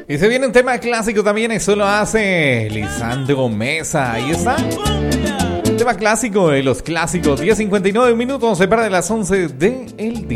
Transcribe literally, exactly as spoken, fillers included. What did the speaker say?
Y se viene un tema clásico también, eso lo hace Lisandro Mesa. Ahí está. Un tema clásico de los clásicos. diez cincuenta y nueve minutos, se para de las once del día.